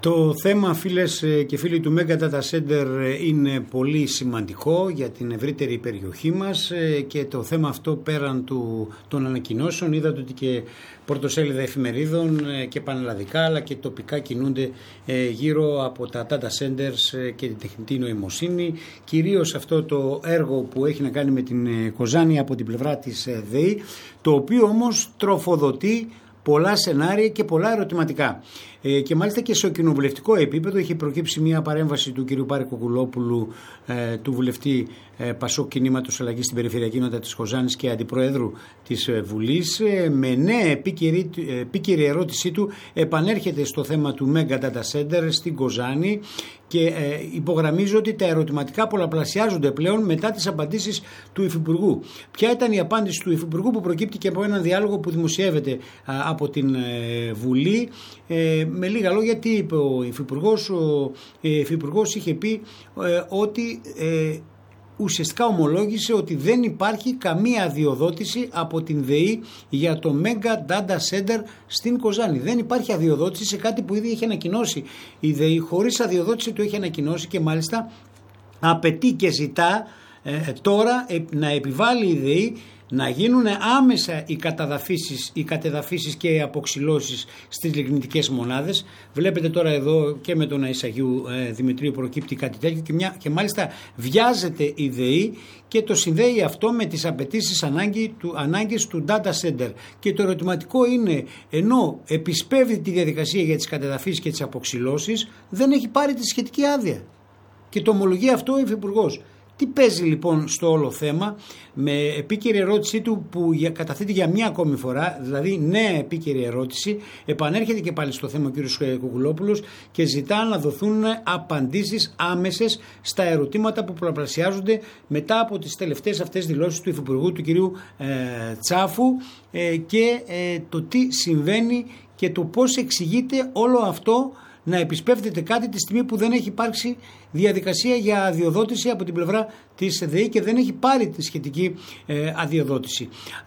Το θέμα, φίλες και φίλοι, του Mega Data Center είναι πολύ σημαντικό για την ευρύτερη περιοχή μας και το θέμα αυτό πέραν των ανακοινώσεων, είδατε ότι και πρωτοσέλιδα εφημερίδων και πανελλαδικά αλλά και τοπικά κινούνται γύρω από τα data centers και την τεχνητή νοημοσύνη, κυρίως αυτό το έργο που έχει να κάνει με την Κοζάνη από την πλευρά της ΔΕΗ, το οποίο όμως τροφοδοτεί πολλά σενάρια και πολλά ερωτηματικά. Και μάλιστα και σε κοινοβουλευτικό επίπεδο έχει προκύψει μια παρέμβαση του κ. Πάρη Κοκουλόπουλου, του βουλευτή Πασόκ Κινήματος Αλλαγής στην Περιφερειακή Ενότητα της Κοζάνης και αντιπροέδρου της Βουλής. Με νέα επίκαιρη ερώτησή του επανέρχεται στο θέμα του Mega Data Center στην Κοζάνη και υπογραμμίζω ότι τα ερωτηματικά πολλαπλασιάζονται πλέον μετά τις απαντήσεις του Υφυπουργού. Ποια ήταν η απάντηση του Υφυπουργού, που προκύπτει και από έναν διάλογο που δημοσιεύεται από την Βουλή? Με λίγα λόγια, τι είπε ο Υφυπουργός? Ο Υφυπουργός είχε πει ότι ουσιαστικά ομολόγησε ότι δεν υπάρχει καμία αδειοδότηση από την ΔΕΗ για το Mega Data Center στην Κοζάνη. Δεν υπάρχει αδειοδότηση σε κάτι που ήδη έχει ανακοινώσει η ΔΕΗ. Χωρίς αδειοδότηση του έχει ανακοινώσει και μάλιστα απαιτεί και ζητά τώρα να επιβάλλει η ΔΕΗ να γίνουν άμεσα οι κατεδαφίσεις και οι αποξυλώσεις στις λιγνητικές μονάδες. Βλέπετε τώρα εδώ και με τον Αησαγίου Δημητρίου προκύπτει κάτι τέτοιο και μάλιστα βιάζεται η ΔΕΗ και το συνδέει αυτό με τις απαιτήσεις ανάγκες του data center. Και το ερωτηματικό είναι, ενώ επισπεύδει τη διαδικασία για τις κατεδαφίσεις και τις αποξυλώσεις, δεν έχει πάρει τη σχετική άδεια. Και το ομολογεί αυτό ο Υφυπουργός. Τι παίζει λοιπόν στο όλο θέμα? Με επίκαιρη ερώτησή του που καταθέτει για μια ακόμη φορά, δηλαδή νέα επίκαιρη ερώτηση, επανέρχεται και πάλι στο θέμα ο κ. Κοκουλόπουλος και ζητά να δοθούν απαντήσεις άμεσες στα ερωτήματα που πολλαπλασιάζονται μετά από τις τελευταίες αυτές δηλώσεις του Υφυπουργού, του κ. Τσάφου, και το τι συμβαίνει και το πώς εξηγείται όλο αυτό να επισπεύδεται κάτι τη στιγμή που δεν έχει υπάρξει διαδικασία για αδειοδότηση από την πλευρά της ΔΕΗ και δεν έχει πάρει τη σχετική αδειοδότηση.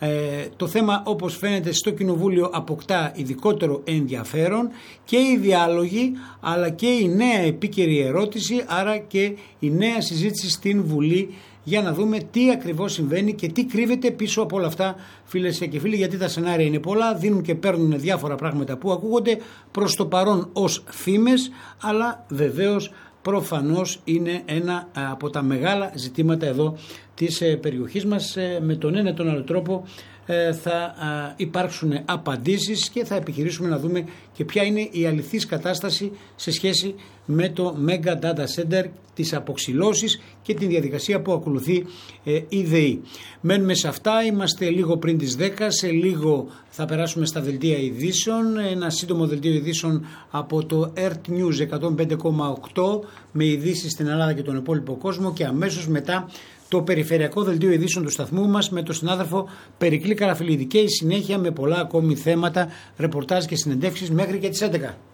Το θέμα, όπως φαίνεται, στο Κοινοβούλιο αποκτά ειδικότερο ενδιαφέρον και οι διάλογοι αλλά και η νέα επίκαιρη ερώτηση, άρα και η νέα συζήτηση στην Βουλή, για να δούμε τι ακριβώς συμβαίνει και τι κρύβεται πίσω από όλα αυτά, φίλες και φίλοι, γιατί τα σενάρια είναι πολλά, δίνουν και παίρνουν διάφορα πράγματα που ακούγονται προς το παρόν ως φήμες, αλλά βεβαίως προφανώς είναι ένα από τα μεγάλα ζητήματα εδώ της περιοχής μας. Με τον ένα ή τον άλλο τρόπο θα υπάρξουν απαντήσεις και θα επιχειρήσουμε να δούμε και ποια είναι η αληθής κατάσταση σε σχέση με το Mega Data Center, τις αποξυλώσεις και την διαδικασία που ακολουθεί η ΔΕΗ. Μένουμε σε αυτά, είμαστε λίγο πριν τις 10, σε λίγο θα περάσουμε στα δελτία ειδήσεων, ένα σύντομο δελτίο ειδήσεων από το Earth News 105,8 με ειδήσεις στην Ελλάδα και τον υπόλοιπο κόσμο και αμέσως μετά το περιφερειακό δελτίο ειδήσεων του σταθμού μας με τον συνάδελφο Περικλή Καραφιλίδη και η συνέχεια με πολλά ακόμη θέματα, ρεπορτάζ και συνεντεύξεις μέχρι και τις 11.